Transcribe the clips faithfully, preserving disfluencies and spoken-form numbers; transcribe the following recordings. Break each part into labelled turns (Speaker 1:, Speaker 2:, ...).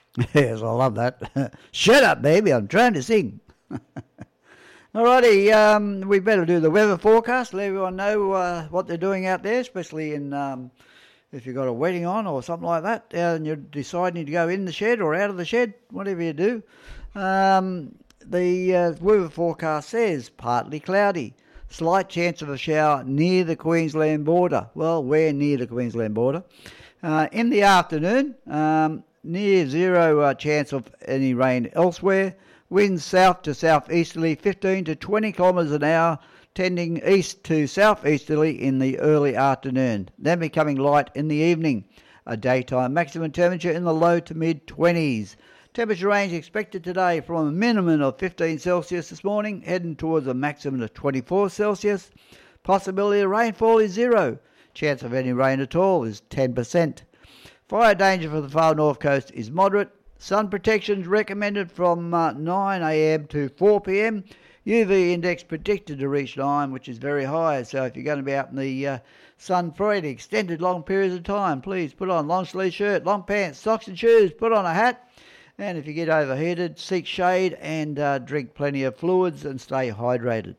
Speaker 1: Yes, I love that. Shut up, baby, I'm trying to sing. Alrighty, um, we better do the weather forecast, let everyone know uh, what they're doing out there, especially in um, if you've got a wedding on or something like that, uh, and you're deciding to go in the shed or out of the shed, whatever you do. Um, the uh, weather forecast says partly cloudy, slight chance of a shower near the Queensland border. Well, we're near the Queensland border. Uh, in the afternoon, um, near zero uh, chance of any rain elsewhere. Winds south to southeasterly, fifteen to twenty kilometres an hour, tending east to southeasterly in the early afternoon, then becoming light in the evening. A daytime maximum temperature in the low to mid twenties. Temperature range expected today from a minimum of fifteen Celsius this morning, heading towards a maximum of twenty-four Celsius. Possibility of rainfall is zero. Chance of any rain at all is ten percent. Fire danger for the far north coast is moderate. Sun protection is recommended from uh, nine a m to four p m. U V index predicted to reach nine, which is very high. So if you're going to be out in the uh, sun for any extended long periods of time, please put on long sleeve shirt, long pants, socks and shoes, put on a hat. And if you get overheated, seek shade and uh, drink plenty of fluids and stay hydrated.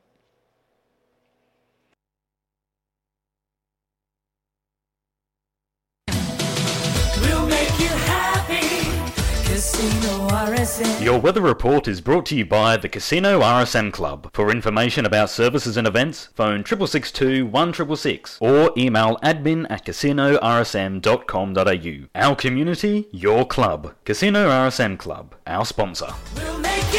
Speaker 2: We'll make you happy. Casino R S M.
Speaker 3: Your weather report is brought to you by the Casino R S M Club. For information about services and events, phone six six six two, one six six six or email admin at casino r s m dot com dot a u. Our community, your club. Casino R S M Club, our sponsor.
Speaker 2: We'll make you